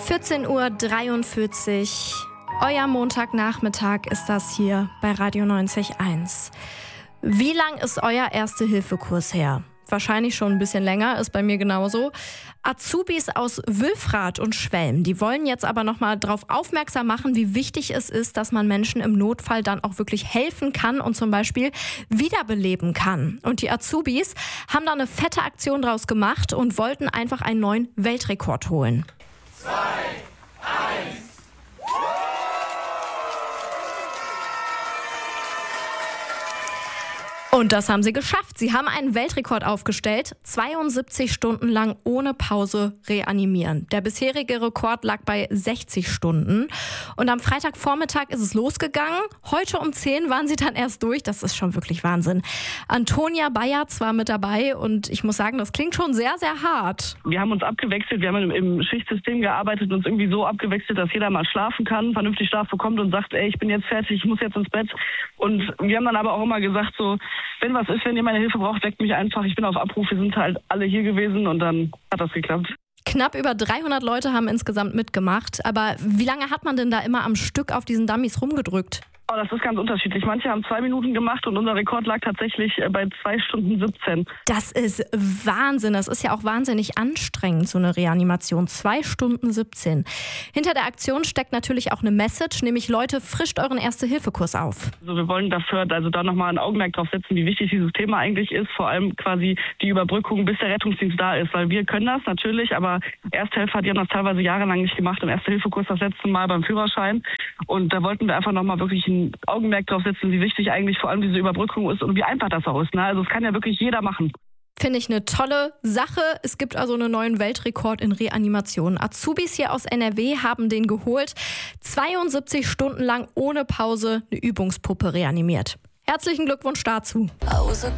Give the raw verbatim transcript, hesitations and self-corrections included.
vierzehn Uhr dreiundvierzig. Euer Montagnachmittag ist das hier bei Radio neunzig Komma eins. Wie lang ist euer Erste-Hilfe-Kurs her? Wahrscheinlich schon ein bisschen länger, ist bei mir genauso. Azubis aus Wülfrath und Schwelm, die wollen jetzt aber nochmal darauf aufmerksam machen, wie wichtig es ist, dass man Menschen im Notfall dann auch wirklich helfen kann und zum Beispiel wiederbeleben kann. Und die Azubis haben da eine fette Aktion draus gemacht und wollten einfach einen neuen Weltrekord holen. Zwei, eins. Und das haben sie geschafft. Sie haben einen Weltrekord aufgestellt, zweiundsiebzig Stunden lang ohne Pause reanimieren. Der bisherige Rekord lag bei sechzig Stunden. Und am Freitagvormittag ist es losgegangen. Heute um zehn waren sie dann erst durch. Das ist schon wirklich Wahnsinn. Antonia Bayerz war mit dabei und ich muss sagen, das klingt schon sehr, sehr hart. Wir haben uns abgewechselt, wir haben im, im Schichtsystem gearbeitet und uns irgendwie so abgewechselt, dass jeder mal schlafen kann, vernünftig Schlaf bekommt und sagt, ey, ich bin jetzt fertig, ich muss jetzt ins Bett. Und wir haben dann aber auch immer gesagt, so, wenn was ist, wenn ihr meine Hilfe braucht, weckt mich einfach. Ich bin auf Abruf. Wir sind halt alle hier gewesen und dann hat das geklappt. Knapp über dreihundert Leute haben insgesamt mitgemacht. Aber wie lange hat man denn da immer am Stück auf diesen Dummies rumgedrückt? Oh, das ist ganz unterschiedlich. Manche haben zwei Minuten gemacht und unser Rekord lag tatsächlich bei zwei Stunden siebzehn. Das ist Wahnsinn. Das ist ja auch wahnsinnig anstrengend, so eine Reanimation. zwei Stunden siebzehn. Hinter der Aktion steckt natürlich auch eine Message, nämlich Leute, frischt euren Erste-Hilfe-Kurs auf. Also wir wollen dafür also da nochmal ein Augenmerk drauf setzen, wie wichtig dieses Thema eigentlich ist. Vor allem quasi die Überbrückung, bis der Rettungsdienst da ist. Weil wir können das natürlich, aber Ersthelfer, die haben das teilweise jahrelang nicht gemacht. Im Erste-Hilfe-Kurs das letzte Mal beim Führerschein. Und da wollten wir einfach nochmal wirklich ein Augenmerk drauf setzen, wie wichtig eigentlich vor allem diese Überbrückung ist und wie einfach das auch ist. Ne? Also es kann ja wirklich jeder machen. Finde ich eine tolle Sache. Es gibt also einen neuen Weltrekord in Reanimation. Azubis hier aus N R W haben den geholt. zweiundsiebzig Stunden lang ohne Pause eine Übungspuppe reanimiert. Herzlichen Glückwunsch dazu.